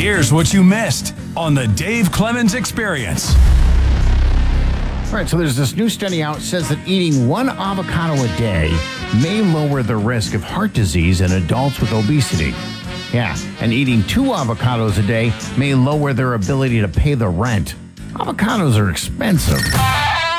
Here's what you missed on the Dave Clemens Experience. All right, so there's this new study out that says that eating one avocado a day may lower the risk of heart disease in adults with obesity. Yeah, and eating 2 avocados a day may lower their ability to pay the rent. Avocados are expensive.